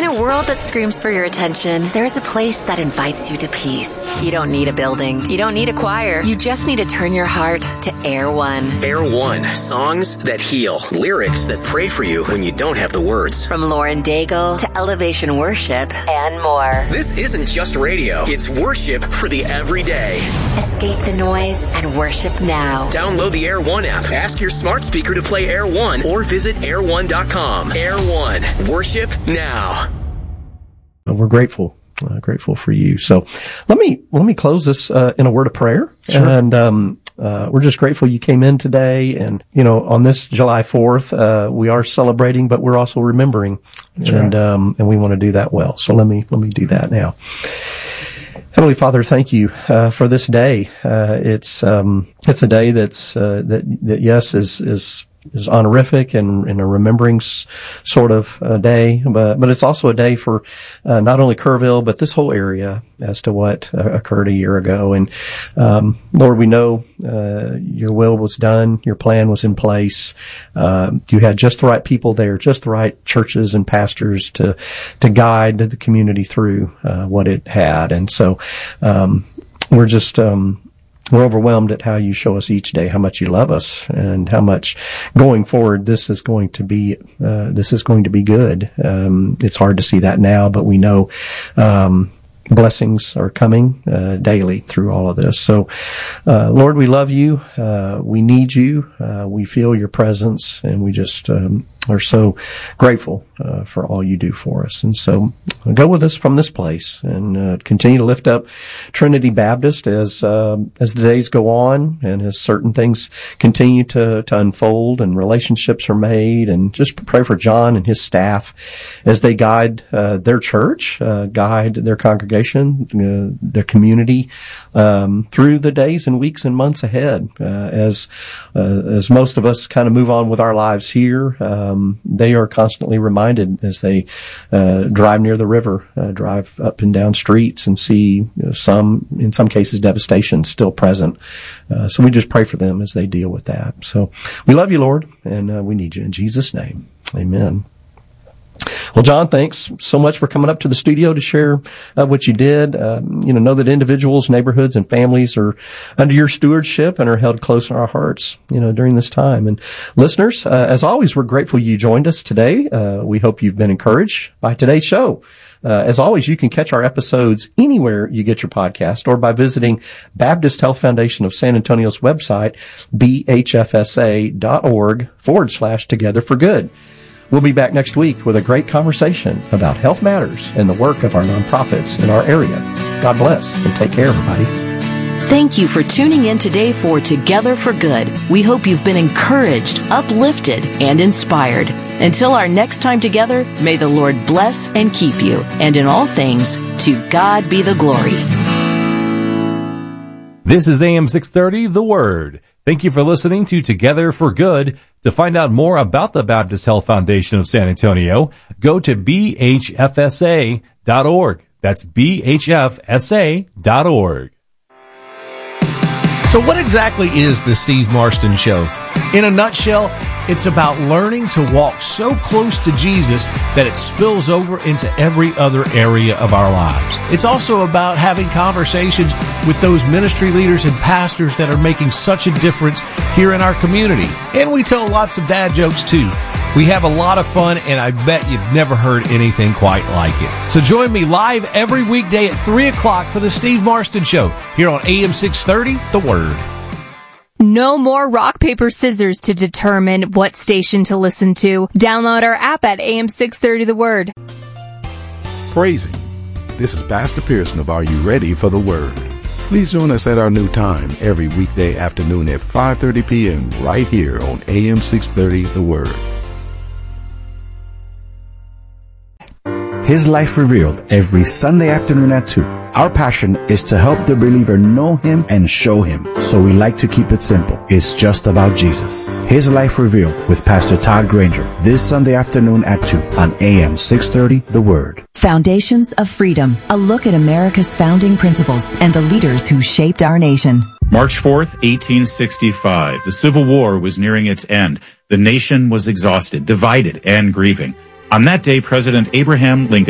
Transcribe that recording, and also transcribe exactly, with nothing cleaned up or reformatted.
a world that screams for your attention, there's a place that invites you to peace. You don't need a building. You don't need a choir. You just need to turn your heart to Air One. Air One. Songs that heal. Lyrics that pray for you when you don't have the words. From Lauren Daigle to Elevation Worship and more. This isn't just radio. It's worship for the everyday. Escape the noise and worship now. Download the Air One app. Ask your smart speaker to play Air One or visit air one dot com. Air One. Worship now. We're grateful. Uh, grateful for you. So let me, let me close this, uh, in a word of prayer. Sure. And, um, uh, we're just grateful you came in today. And, you know, on this July fourth, uh, we are celebrating, but we're also remembering. That's and, right. um, and we want to do that well. So let me, let me do that now. Heavenly Father, thank you, uh, for this day. Uh, it's, um, it's a day that's, uh, that, that yes, is, is, is honorific and, and a remembering s- sort of uh, day, but, but it's also a day for, uh, not only Kerrville, but this whole area as to what uh, occurred a year ago. And, um, Lord, we know, uh, your will was done. Your plan was in place. Uh, you had just the right people there, just the right churches and pastors to, to guide the community through, uh, what it had. And so, um, we're just, um, We're overwhelmed at how you show us each day how much you love us and how much going forward this is going to be, uh, this is going to be good. Um, it's hard to see that now, but we know, um, blessings are coming, uh, daily through all of this. So, uh, Lord, we love you. Uh, we need you. Uh, we feel your presence and we just, um, are so grateful, uh, for all you do for us. And so go with us from this place and, uh, continue to lift up Trinity Baptist as, um, as the days go on and as certain things continue to, to unfold and relationships are made, and just pray for John and his staff as they guide, uh, their church, uh, guide their congregation, uh, their community, um, through the days and weeks and months ahead, uh, as, uh, as most of us kind of move on with our lives here. Um, they are constantly reminded as they uh, drive near the river, uh, drive up and down streets and see, you know, some, in some cases, devastation still present. Uh, so we just pray for them as they deal with that. So we love you, Lord, and uh, we need you. In Jesus' name, amen. Well, John, thanks so much for coming up to the studio to share uh, what you did. Uh, you know, know that individuals, neighborhoods, and families are under your stewardship and are held close in our hearts, you know, during this time. And listeners, uh, as always, we're grateful you joined us today. Uh, we hope you've been encouraged by today's show. Uh, as always, you can catch our episodes anywhere you get your podcast or by visiting Baptist Health Foundation of San Antonio's website, b h f s a dot org forward slash together for good. We'll be back next week with a great conversation about health matters and the work of our nonprofits in our area. God bless and take care, everybody. Thank you for tuning in today for Together for Good. We hope you've been encouraged, uplifted, and inspired. Until our next time together, may the Lord bless and keep you. And in all things, to God be the glory. This is A M six thirty, The Word. Thank you for listening to Together for Good. To find out more about the Baptist Health Foundation of San Antonio, go to b h f s a dot org. That's b h f s a dot org. So what exactly is the Steve Marston Show? In a nutshell, it's about learning to walk so close to Jesus that it spills over into every other area of our lives. It's also about having conversations with those ministry leaders and pastors that are making such a difference here in our community. And we tell lots of dad jokes too. We have a lot of fun, and I bet you've never heard anything quite like it. So join me live every weekday at three o'clock for the Steve Marston Show here on A M six thirty, The Word. No more rock, paper, scissors to determine what station to listen to. Download our app at A M six thirty The Word. Praising. This is Pastor Pearson of Are You Ready for the Word? Please join us at our new time every weekday afternoon at five thirty p.m. right here on A M six thirty The Word. His Life Revealed every Sunday afternoon at two. Our passion is to help the believer know Him and show Him. So we like to keep it simple. It's just about Jesus. His Life Revealed with Pastor Todd Granger this Sunday afternoon at two on A M six thirty The Word. Foundations of Freedom. A look at America's founding principles and the leaders who shaped our nation. March fourth, eighteen sixty-five. The Civil War was nearing its end. The nation was exhausted, divided, and grieving. On that day, President Abraham Lincoln